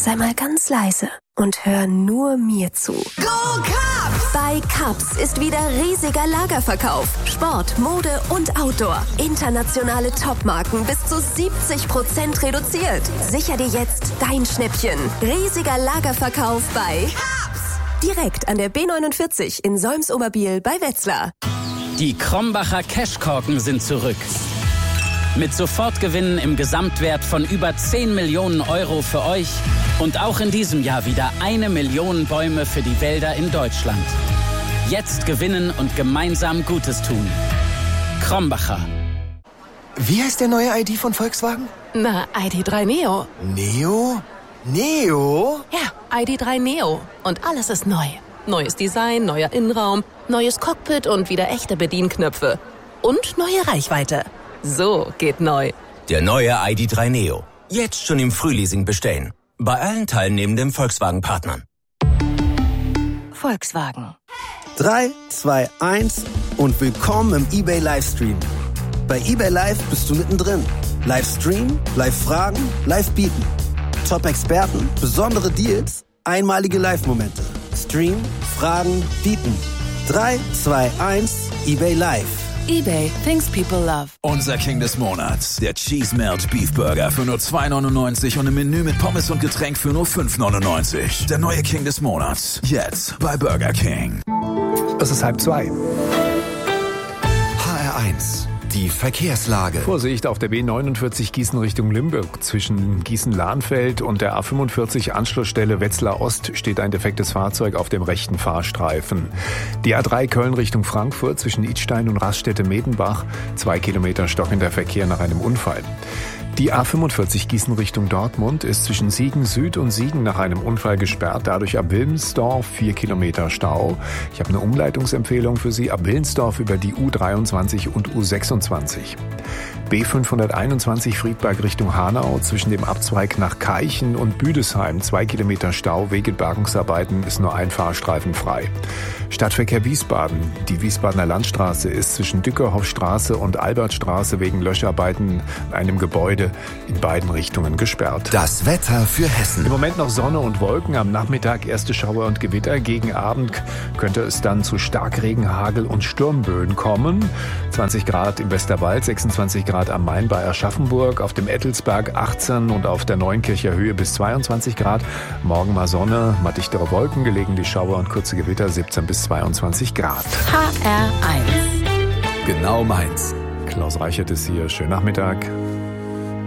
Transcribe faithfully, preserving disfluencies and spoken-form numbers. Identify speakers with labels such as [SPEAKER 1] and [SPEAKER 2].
[SPEAKER 1] sei mal ganz leise und hör nur mir zu.
[SPEAKER 2] Go Cubs!
[SPEAKER 1] Bei Cubs ist wieder riesiger Lagerverkauf. Sport, Mode und Outdoor. Internationale Topmarken bis zu siebzig Prozent reduziert. Sicher dir jetzt dein Schnäppchen. Riesiger Lagerverkauf bei Cubs! Direkt an der B neunundvierzig in Solms-Oberbiel bei Wetzlar.
[SPEAKER 3] Die Krombacher Cashkorken sind zurück. Mit Sofortgewinnen im Gesamtwert von über zehn Millionen Euro für euch und auch in diesem Jahr wieder eine Million Bäume für die Wälder in Deutschland. Jetzt gewinnen und gemeinsam Gutes tun. Krombacher.
[SPEAKER 4] Wie heißt der neue I D von Volkswagen?
[SPEAKER 5] Na, I D drei Neo.
[SPEAKER 4] Neo? Neo?
[SPEAKER 5] Ja, I D drei Neo. Und alles ist neu. Neues Design, neuer Innenraum, neues Cockpit und wieder echte Bedienknöpfe. Und neue Reichweite. So geht neu.
[SPEAKER 6] Der neue I D drei Neo. Jetzt schon im Frühleasing bestellen. Bei allen teilnehmenden Volkswagen-Partnern.
[SPEAKER 5] Volkswagen.
[SPEAKER 7] drei, zwei, eins und willkommen im eBay Livestream. Bei eBay Live bist du mittendrin. Livestream, Live-Fragen, Live-Bieten. Top-Experten, besondere Deals, einmalige Live-Momente. Stream, Fragen, Bieten. drei, zwei, eins, eBay Live.
[SPEAKER 5] eBay, things people love.
[SPEAKER 8] Unser King des Monats, der Cheese Melt Beef Burger für nur zwei neunundneunzig und ein Menü mit Pommes und Getränk für nur fünf neunundneunzig. Der neue King des Monats, jetzt bei Burger King.
[SPEAKER 9] Es ist halb zwei.
[SPEAKER 10] H R eins. Die Verkehrslage.
[SPEAKER 9] Vorsicht auf der B neunundvierzig Gießen Richtung Limburg. Zwischen Gießen-Lahnfeld und der A fünfundvierzig Anschlussstelle Wetzlar Ost steht ein defektes Fahrzeug auf dem rechten Fahrstreifen. Die A drei Köln Richtung Frankfurt zwischen Idstein und Raststätte-Medenbach. Zwei Kilometer stockender Verkehr nach einem Unfall. Die A fünfundvierzig Gießen Richtung Dortmund ist zwischen Siegen Süd und Siegen nach einem Unfall gesperrt. Dadurch ab Wilmsdorf vier Kilometer Stau. Ich habe eine Umleitungsempfehlung für Sie. Ab Wilmsdorf über die U dreiundzwanzig und U sechsundzwanzig. B fünfhunderteinundzwanzig Friedberg Richtung Hanau zwischen dem Abzweig nach Keichen und Büdesheim. Zwei Kilometer Stau. Wegen Bergungsarbeiten ist nur ein Fahrstreifen frei. Stadtverkehr Wiesbaden. Die Wiesbadener Landstraße ist zwischen Dückerhoffstraße und Albertstraße wegen Löscharbeiten in einem Gebäude in beiden Richtungen gesperrt.
[SPEAKER 10] Das Wetter für Hessen.
[SPEAKER 9] Im Moment noch Sonne und Wolken, am Nachmittag erste Schauer und Gewitter. Gegen Abend könnte es dann zu Starkregen, Hagel und Sturmböen kommen. zwanzig Grad im Westerwald, sechsundzwanzig Grad am Main bei Aschaffenburg, auf dem Ettelsberg achtzehn und auf der Neunkircher Höhe bis zweiundzwanzig Grad. Morgen mal Sonne, mal dichtere Wolken, gelegentlich Schauer und kurze Gewitter, siebzehn bis zweiundzwanzig Grad.
[SPEAKER 5] H R eins.
[SPEAKER 8] Genau meins.
[SPEAKER 9] Klaus Reichert ist hier. Schönen Nachmittag.